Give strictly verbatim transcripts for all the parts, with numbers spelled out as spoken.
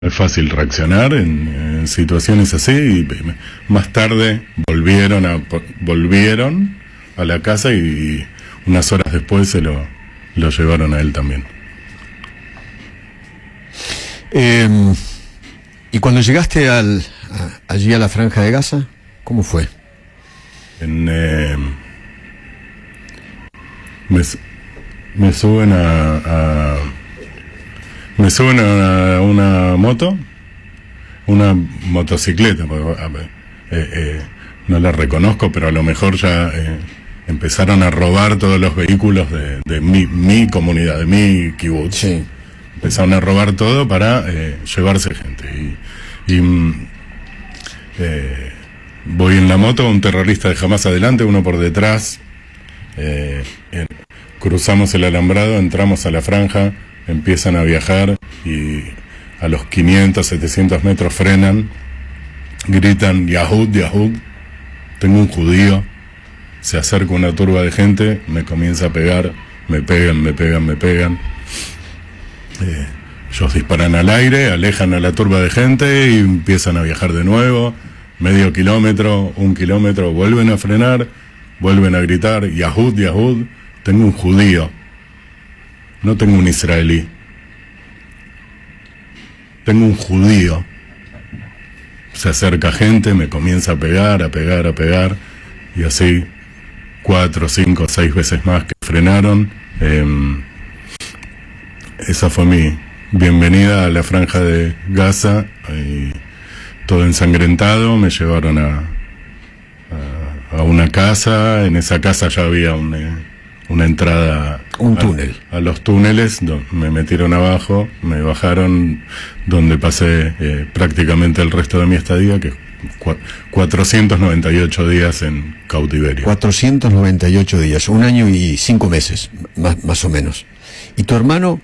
es fácil reaccionar en, en situaciones así, y más tarde volvieron a volvieron a la casa y unas horas después se lo, lo llevaron a él también. Eh, ¿Y cuando llegaste al, a, allí a la Franja de Gaza, cómo fue? En, eh, me, me suben a, a me suben a una moto, una motocicleta, eh, eh, no la reconozco, pero a lo mejor ya eh, empezaron a robar todos los vehículos de, de mi, mi comunidad, de mi kibutz. Sí. Empezaron a robar todo para eh, llevarse gente. Y, y eh, voy en la moto, un terrorista de Hamás adelante, uno por detrás. Eh, eh, cruzamos el alambrado, entramos a la franja, empiezan a viajar y a los quinientos, setecientos metros frenan, gritan Yahud, Yahud. Tengo un judío, se acerca una turba de gente, me comienza a pegar, me pegan, me pegan, me pegan. Eh, ellos disparan al aire, alejan a la turba de gente y empiezan a viajar de nuevo, medio kilómetro, un kilómetro, vuelven a frenar, vuelven a gritar Yahud, Yahud. Tengo un judío, no tengo un israelí, tengo un judío. Se acerca gente, me comienza a pegar, a pegar, a pegar, y así cuatro, cinco, seis veces más que frenaron. Eh, esa fue mi bienvenida a la Franja de Gaza, y todo ensangrentado. Me llevaron a, a, a una casa. En esa casa ya había un, eh, una entrada, un túnel, a, a los túneles. Me metieron abajo, me bajaron, donde pasé eh, prácticamente el resto de mi estadía, que es cuatrocientos noventa y ocho días en cautiverio. cuatrocientos noventa y ocho días, un año y cinco meses, más, más o menos. ¿Y tu hermano?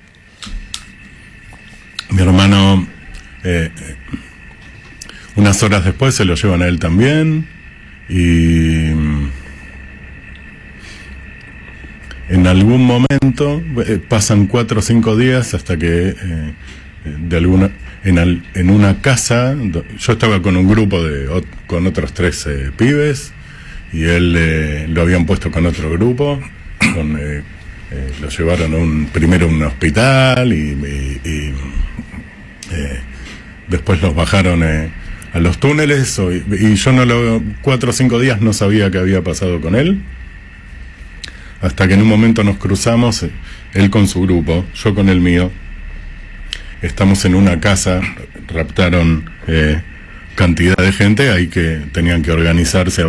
Mi hermano, eh, unas horas después se lo llevan a él también, y en algún momento eh, pasan cuatro o cinco días hasta que eh, de alguna en, al, en una casa, yo estaba con un grupo de con otros tres eh, pibes, y él eh, lo habían puesto con otro grupo, con, eh, eh, lo llevaron a un, primero a un hospital, y, y, y eh, después los bajaron eh, a los túneles, y, y yo no lo cuatro o cinco días no sabía qué había pasado con él, hasta que en un momento nos cruzamos, él con su grupo, yo con el mío. Estamos en una casa, raptaron eh, cantidad de gente, ahí que tenían que organizarse.